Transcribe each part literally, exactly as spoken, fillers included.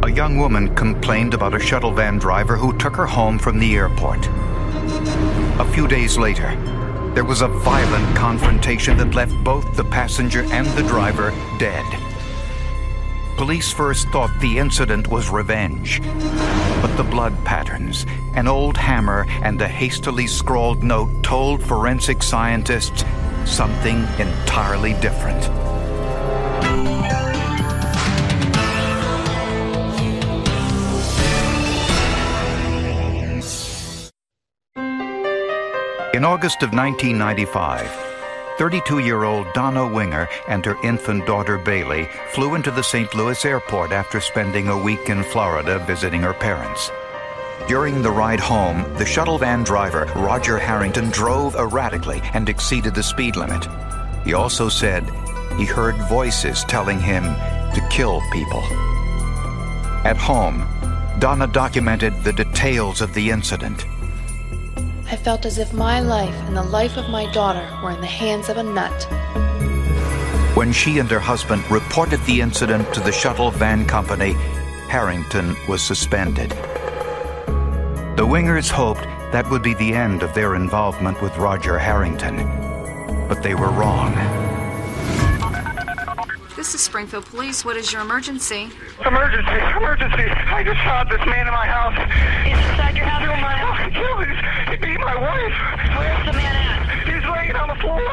A young woman complained about a shuttle van driver who took her home from the airport. A few days later, there was a violent confrontation that left both the passenger and the driver dead. Police first thought the incident was revenge, but the blood patterns, an old hammer, and a hastily scrawled note told forensic scientists something entirely different. In August of nineteen ninety-five, thirty-two-year-old Donna Winger and her infant daughter Bailey flew into the Saint Louis airport after spending a week in Florida visiting her parents. During the ride home, the shuttle van driver, Roger Harrington, drove erratically and exceeded the speed limit. He also said he heard voices telling him to kill people. At home, Donna documented the details of the incident. I felt as if my life and the life of my daughter were in the hands of a nut. When she and her husband reported the incident to the shuttle van company, Harrington was suspended. The Wingers hoped that would be the end of their involvement with Roger Harrington, but they were wrong. This is Springfield Police. What is your emergency? Emergency, emergency. I just shot this man in my house. He's inside your house, Killed my Romano? house. Killed him. He beat my wife. Where's the man at? He's laying on the floor.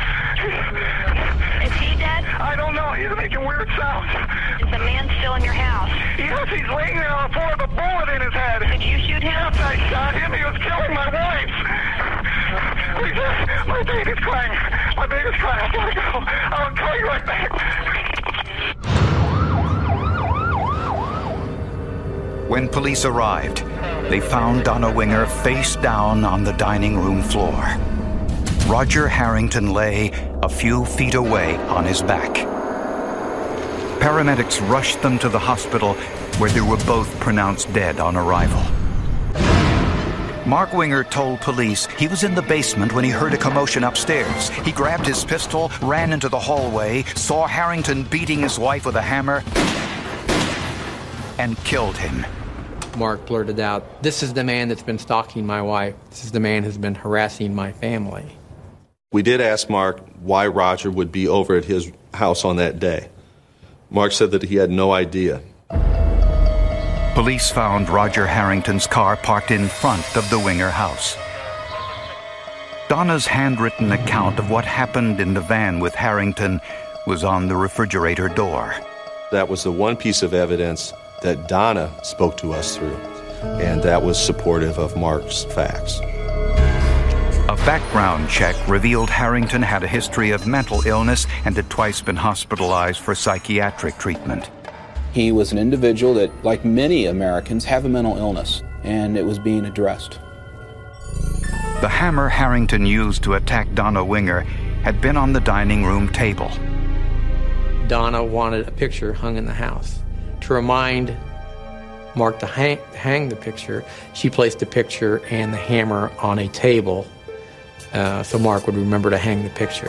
Is he dead? I don't know. He's making weird sounds. Is the man still in your house? Yes, he's laying there on the floor with a bullet in his head. Did you shoot him? Yes, I shot him. He was killing my wife. Please, my baby's crying. My baby's crying. I gotta go. I'll call you right back. When police arrived, they found Donna Winger face down on the dining room floor. Roger Harrington lay a few feet away on his back. Paramedics rushed them to the hospital, where they were both pronounced dead on arrival. Mark Winger told police he was in the basement when he heard a commotion upstairs. He grabbed his pistol, ran into the hallway, saw Harrington beating his wife with a hammer, and killed him. Mark blurted out, "This is the man that's been stalking my wife. This is the man who's been harassing my family." We did ask Mark why Roger would be over at his house on that day. Mark said that he had no idea. Police found Roger Harrington's car parked in front of the Winger house. Donna's handwritten account of what happened in the van with Harrington was on the refrigerator door. That was the one piece of evidence that Donna spoke to us through, and that was supportive of Mark's facts. A background check revealed Harrington had a history of mental illness and had twice been hospitalized for psychiatric treatment. He was an individual that, like many Americans, have a mental illness, and it was being addressed. The hammer Harrington used to attack Donna Winger had been on the dining room table. Donna wanted a picture hung in the house. To remind Mark to hang, hang the picture, she placed the picture and the hammer on a table uh, so Mark would remember to hang the picture.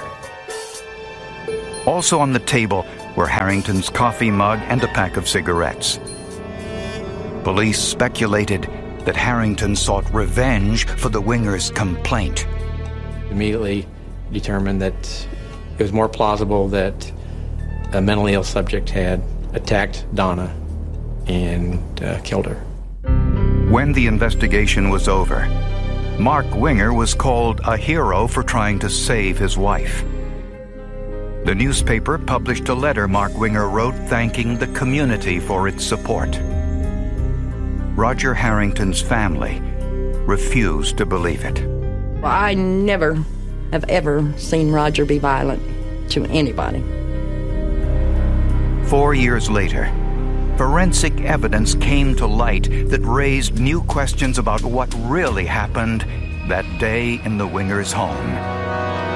Also on the table were Harrington's coffee mug and a pack of cigarettes. Police speculated that Harrington sought revenge for the Wingers' complaint. Immediately determined that it was more plausible that a mentally ill subject had attacked Donna and uh, killed her. When the investigation was over, Mark Winger was called a hero for trying to save his wife. The newspaper published a letter Mark Winger wrote thanking the community for its support. Roger Harrington's family refused to believe it. Well, I never have ever seen Roger be violent to anybody. Four years later, forensic evidence came to light that raised new questions about what really happened that day in the Wingers' home.